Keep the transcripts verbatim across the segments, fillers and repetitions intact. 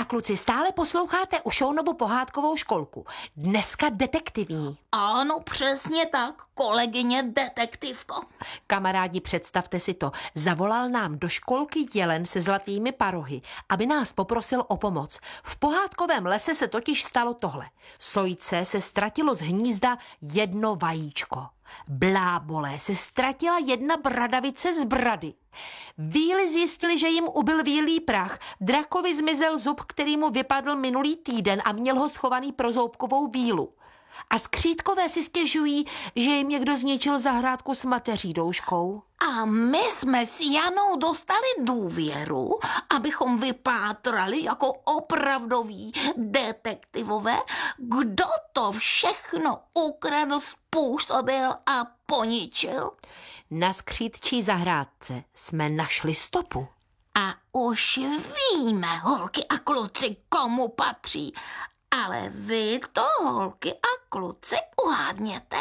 kluci, stále posloucháte Ušounovu pohádkovou školku. Dneska detektivní. Ano, přesně tak, kolegyně detektivko. Kamarádi, představte si to. Zavolal nám do školky jelen se zlatými parohy, aby nás poprosil o pomoc. V pohádkovém lese se totiž stalo tohle. Sojce se ztratilo z hnízda jedno vajíčko. Blábolé se ztratila jedna bradavice z brady. Víly zjistili, že jim ubyl vílý prach. Drakovi zmizel zub, který mu vypadl minulý týden a měl ho schovaný pro zoubkovou vílu. A skřítkové si stěžují, že jim někdo zničil zahrádku s mateří douškou. A my jsme s Janou dostali důvěru, abychom vypátrali jako opravdoví detektivové, kdo to všechno ukradl, způsobil a poničil. Na skřítčí zahrádce jsme našli stopu. A už víme, holky a kluci, komu patří. Ale vy to, holky a kluci, uhádněte.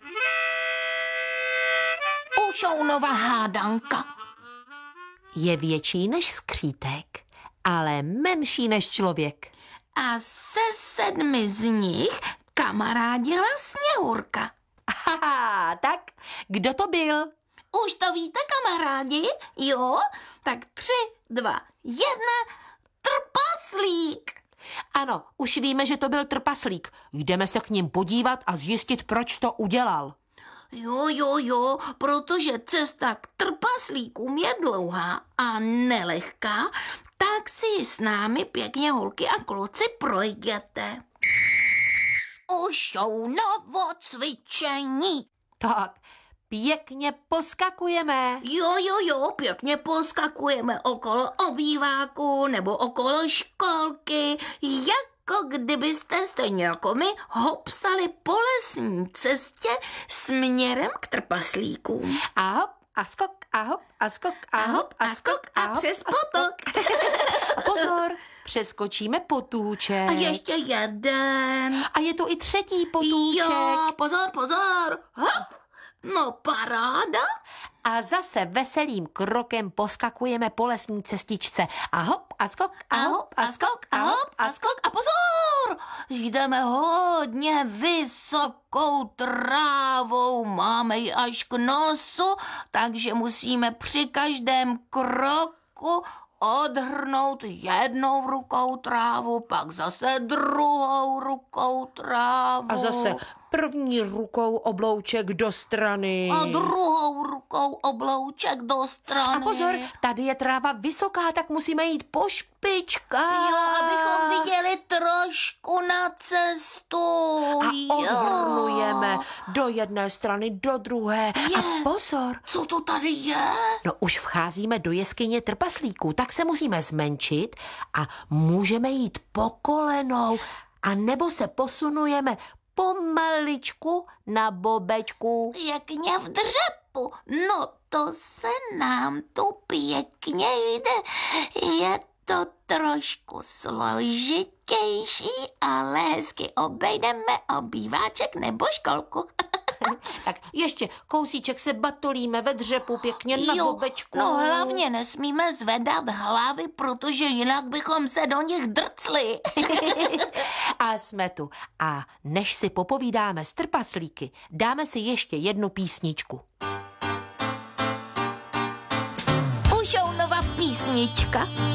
Ušounova hádanka. Je větší než skřítek, ale menší než člověk. A se sedmi z nich kamarádila Sněhurka. Haha, tak kdo to byl? Už to víte, kamarádi? Jo? Tak tři, dva, jedna, trpaslík. Ano, už víme, že to byl trpaslík. Jdeme se k ním podívat a zjistit, proč to udělal. Jo, jo, jo, protože cesta k trpaslíkům je dlouhá a nelehká, tak si ji s námi pěkně, holky a kluci, projděte. Ušounovo cvičení. Tak, pěkně poskakujeme. Jo, jo, jo, pěkně poskakujeme okolo obýváku nebo okolo školky, jako kdybyste stejně jako my hopsali po lesní cestě směrem k trpaslíkům. A hop, a skok, a hop, a skok, a hop, a skok, a hop, přes potok. A pozor, přeskočíme potůček. A ještě jeden. A je tu i třetí potůček. Jo, pozor, pozor. Hop. No paráda. A zase veselým krokem poskakujeme po lesní cestičce. A hop, a skok, a hop, a skok, a hop, a skok. A pozor, jdeme hodně vysokou trávou, máme ji až k nosu, takže musíme při každém kroku odhrnout jednou rukou trávu, pak zase druhou rukou trávu. A zase první rukou oblouček do strany. A druhou rukou oblouček do strany. A pozor, tady je tráva vysoká, tak musíme jít po špičkách. Jo, abychom viděli trošku na cestu. A odhrnujeme do jedné strany, do druhé. Je. A pozor. Co to tady je? No už vcházíme do jeskyně trpaslíků, tak se musíme zmenšit a můžeme jít po kolenou. A nebo se posunujeme pomaličku na bobečku. Pěkně v dřepu. No to se nám tu pěkně jde. Je to trošku složitější, ale hezky obejdeme obýváček nebo školku. Tak ještě kousíček se batolíme ve dřepu pěkně na Jo, bobečku. no hlavně nesmíme zvedat hlavy, protože jinak bychom se do nich drcli. A jsme tu. A než si popovídáme s trpaslíky, dáme si ještě jednu písničku. Ušounova písnička.